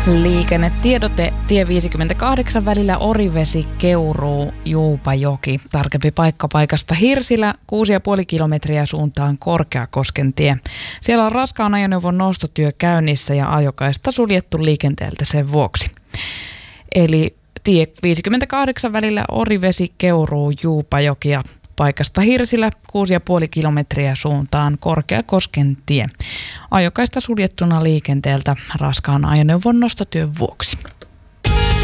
Liikennetiedote tie 58 välillä Orivesi, Keuruu, Juupajoki. Tarkempi paikka paikasta Hirsilä 6,5 kilometriä suuntaan Korkeakosken tie. Siellä on raskaan ajoneuvon nostotyö käynnissä ja ajokaista suljettu liikenteeltä sen vuoksi. Eli tie 58 välillä Orivesi, Keuruu, Juupajoki ja paikasta Hirsilä 6,5 kilometriä suuntaan Korkeakosken tie. Ajokaista suljettuna liikenteeltä raskaan ajoneuvon nostotyön vuoksi.